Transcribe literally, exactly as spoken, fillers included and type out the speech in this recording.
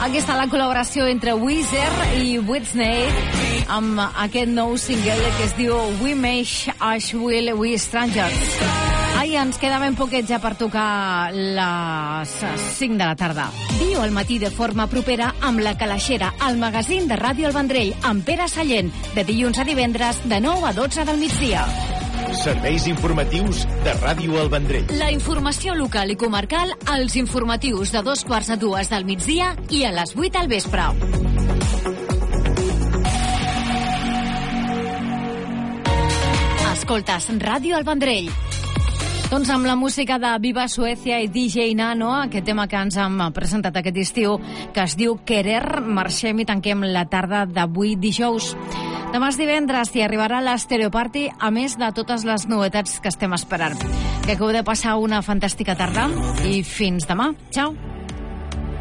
Aquí està la col·laboració entre Weezer i Whitney amb aquest nou single que es diu We Make Us Will We Strangers. Ai, ens queda ben poquet ja per tocar les cinc de la tarda. Viu al matí de forma propera amb La Calaixera, el magazín de Ràdio El Vendrell, amb Pere Sallent, de dilluns a divendres, de nou a dotze del migdia. Serveis informatius de Ràdio El Vendrell. La informació local i comarcal als informatius de dos quarts a dues del migdia i a les vuit al vespre. Escoltes Ràdio El Vendrell. Doncs amb la música de Viva Suècia i D J Nano, aquest tema que ens hem presentat aquest estiu, que es diu Querer, marxem i tanquem la tarda d'avui dijous. Demà és divendres i arribarà l'Estereoparty, a més de totes les novetats que estem esperant. Que acabeu de passar una fantàstica tarda i fins demà. Ciao.